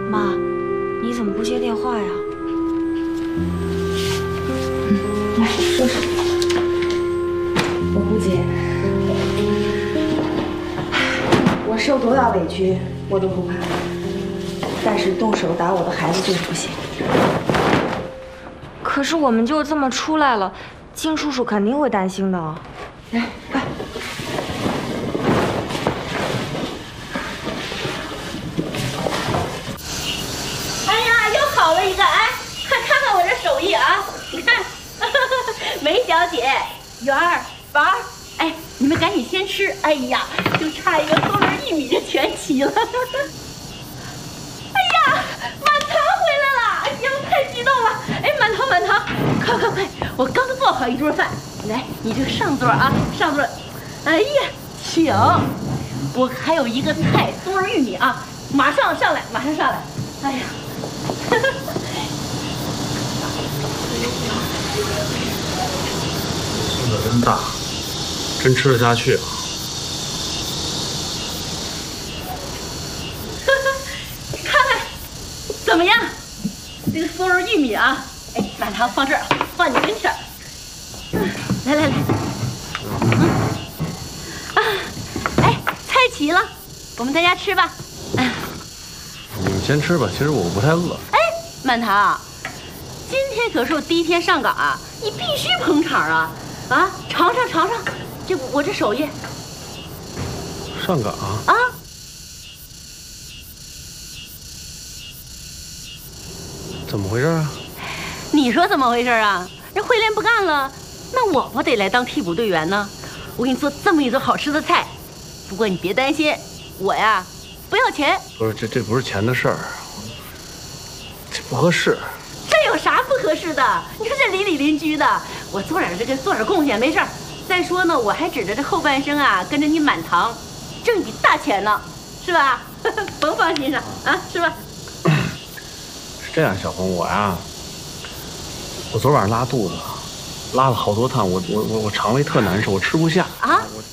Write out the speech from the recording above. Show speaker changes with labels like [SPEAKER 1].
[SPEAKER 1] 妈，你怎么不接电话呀？
[SPEAKER 2] 来说说，我不接。我受多大委屈我都不怕，但是动手打我的孩子就是不行。
[SPEAKER 1] 可是我们就这么出来了，金叔叔肯定会担心的。
[SPEAKER 2] 来，快！
[SPEAKER 3] 哎呀，又好了一个！哎，快看看我这手艺啊！你看，梅小姐、圆儿、宝儿，哎，你们赶紧先吃。哎呀，就差一个松仁薏米就全齐了。哎呀，满堂回来了！哎呀，太激动了！哎，满堂满堂，快快快！我刚做好一桌饭，来，你这个上座啊，上座。哎呀，请！我还有一个菜，松仁薏米啊，马上上来，马上上来。哎呀。
[SPEAKER 4] 孙子真大，真吃得下去啊！
[SPEAKER 3] 看看怎么样？这个松仁薏米啊，哎，满堂放这儿，放你跟前儿。来来来，哎，菜齐了，我们在家吃吧。
[SPEAKER 4] 你们先吃吧，其实我不太饿。
[SPEAKER 3] 哎，满堂，今天可是我第一天上岗啊，你必须捧场啊！啊，尝尝尝尝，我这手艺。
[SPEAKER 4] 上岗
[SPEAKER 3] 啊？
[SPEAKER 4] 怎么回事啊？
[SPEAKER 3] 你说怎么回事啊？人慧莲不干了，那我不得来当替补队员呢？我给你做这么一桌好吃的菜，不过你别担心，我呀不要钱。
[SPEAKER 4] 不是，这不是钱的事儿，这不合适。
[SPEAKER 3] 这有啥不合适的？你说这邻居的，我做点贡献没事儿。再说呢，我还指着这后半生啊，跟着你满堂挣你大钱呢，是吧？甭放心上啊，是吧？
[SPEAKER 4] 是这样，小红，我昨晚上拉肚子，拉了好多趟，我肠胃特难受，我吃不下
[SPEAKER 3] 啊。